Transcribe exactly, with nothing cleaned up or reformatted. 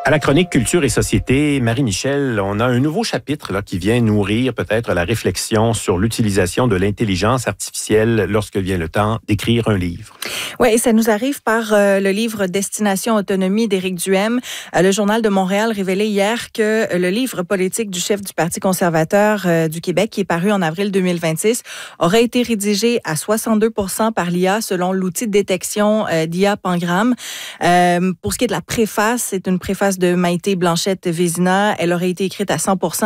À la chronique Culture et Société, Marie-Michel, on a un nouveau chapitre là, qui vient nourrir peut-être la réflexion sur l'utilisation de l'intelligence artificielle lorsque vient le temps d'écrire un livre. Oui, ça nous arrive par euh, le livre Destination Autonomie d'Éric Duhem. Euh, le Journal de Montréal révélait hier que le livre politique du chef du Parti conservateur euh, du Québec, qui est paru en avril deux mille vingt-six, aurait été rédigé à soixante-deux pour cent par l'I A selon l'outil de détection euh, d'I A Pangram. Euh, pour ce qui est de la préface, c'est une préface de Maïté Blanchette-Vézina. Elle aurait été écrite à cent pour cent